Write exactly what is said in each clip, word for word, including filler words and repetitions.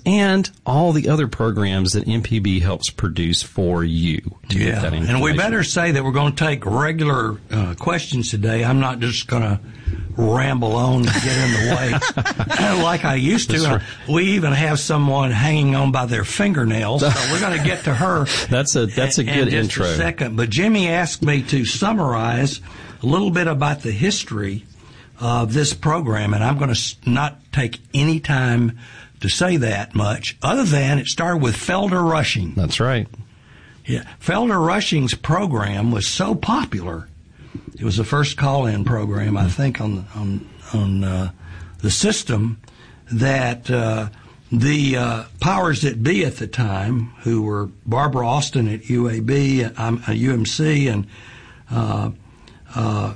and all the other programs that M P B helps produce for you. To yeah, get that and we better say that we're going to take regular uh, questions today. I'm not just going to ramble on and get in the way like I used to. Right. We even have someone hanging on by their fingernails, so we're going to get to her. That's a that's a in, good in just intro. A second, but Jimmy asked me to summarize a little bit about the history of this program, and I'm going to not take any time to say that much, other than it started with Felder Rushing. That's right. Yeah, Felder Rushing's program was so popular. It was the first call-in program, I think, on on on uh, the system that uh, the uh, powers that be at the time, who were Barbara Austin at U A B, um, uh, U M C, and uh, uh,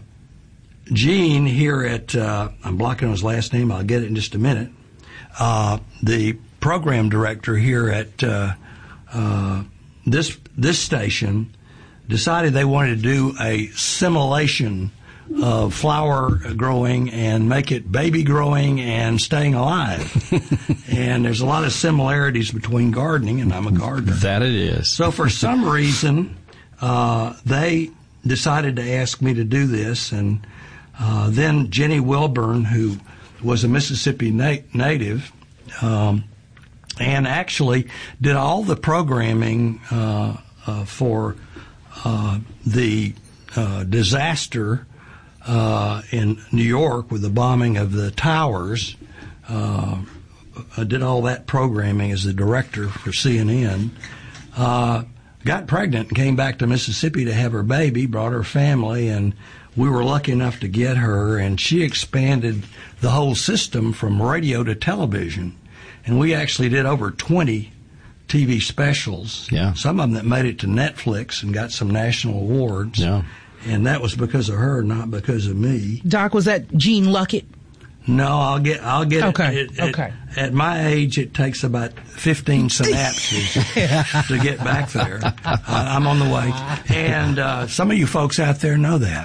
Gene here at uh, I'm blocking on his last name. I'll get it in just a minute. Uh, the program director here at uh, uh, this this station decided they wanted to do a simulation of flower growing and make it baby growing and staying alive. And there's a lot of similarities between gardening, and I'm a gardener. That it is. So for some reason, uh, they decided to ask me to do this, and uh, then Jenny Wilburn, who was a Mississippi na- native, um, and actually did all the programming uh, uh, for uh, the uh, disaster uh, in New York with the bombing of the towers. Uh, I did all that programming as the director for C N N. Uh, got pregnant and came back to Mississippi to have her baby, brought her family, and we were lucky enough to get her, and she expanded the whole system from radio to television. And we actually did over twenty T V specials. Yeah. Some of them that made it to Netflix and got some national awards. Yeah. And that was because of her, not because of me. Doc, was that Gene Luckett? No, I'll get, I'll get okay. it. it okay. At, at my age, it takes about fifteen synapses to get back there. Uh, I'm on the way. And, uh, some of you folks out there know that.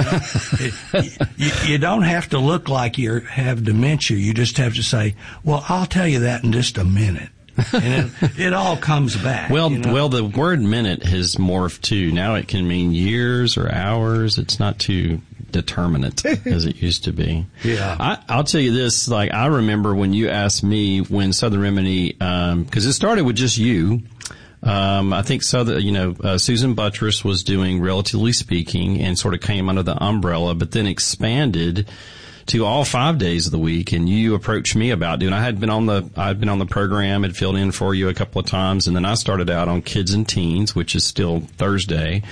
it, you, you don't have to look like you have dementia. You just have to say, well, I'll tell you that in just a minute. And it, it all comes back. Well, you know? well, the word minute has morphed too. Now it can mean years or hours. It's not too determinate as it used to be. Yeah. I, I'll tell you this, like, I remember when you asked me when Southern Remedy, um, cause it started with just you. Um, I think Southern, you know, uh, Susan Buttress was doing Relatively Speaking and sort of came under the umbrella, but then expanded to all five days of the week. And you approached me about doing, I had been on the, I'd been on the program, had filled in for you a couple of times. And then I started out on Kids and Teens, which is still Thursday.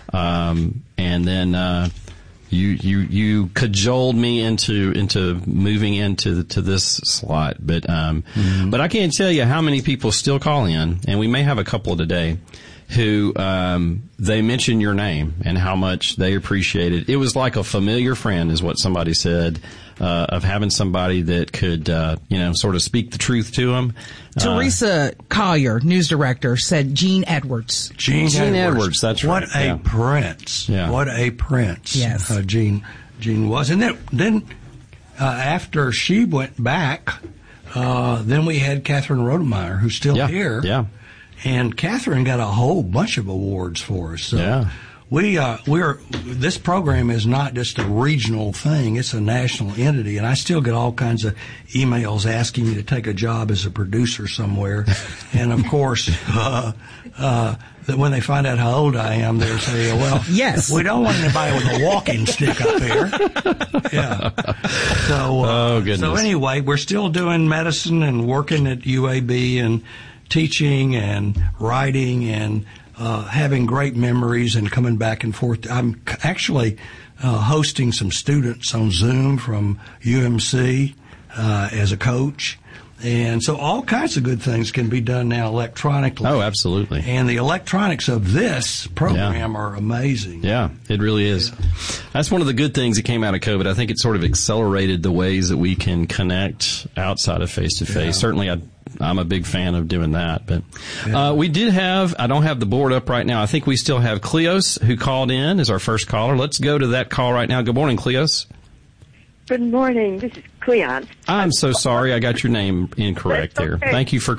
Um, and then, uh, You, you, you cajoled me into, into moving into, to this slot. But, um, mm-hmm. but I can't tell you how many people still call in, and we may have a couple today, who, um, they mention your name and how much they appreciate it. It was like a familiar friend is what somebody said, uh, of having somebody that could, uh, you know, sort of speak the truth to them. Teresa uh, Collier, news director, said Gene Edwards. Gene, Gene Edwards. Edwards, that's right. What a yeah. prince. Yeah. What a prince. Yes. Uh, Gene, Gene was. And then, then uh, after she went back, uh, then we had Catherine Rodemeyer, who's still yeah. here. Yeah. And Catherine got a whole bunch of awards for us. So yeah. We, uh, we're, this program is not just a regional thing, it's a national entity, and I still get all kinds of emails asking me to take a job as a producer somewhere. And of course, uh, uh, that when they find out how old I am, they're saying, well, yes. we don't want anybody with a walking stick up here. Yeah. So, uh, oh, goodness. So anyway, we're still doing medicine and working at U A B and teaching and writing and Uh, having great memories and coming back and forth. I'm actually uh, hosting some students on Zoom from U M C uh, as a coach. And so all kinds of good things can be done now electronically. Oh, absolutely. And the electronics of this program yeah. are amazing. Yeah, it really is. Yeah. That's one of the good things that came out of COVID. I think it sort of accelerated the ways that we can connect outside of face-to-face. Yeah. Certainly, I, I'm a big fan of doing that. But yeah. uh, we did have, I don't have the board up right now. I think we still have Cleos, who called in as our first caller. Let's go to that call right now. Good morning, Cleos. Good morning. This is Cleon. I'm so sorry I got your name incorrect That's there. okay. Thank you for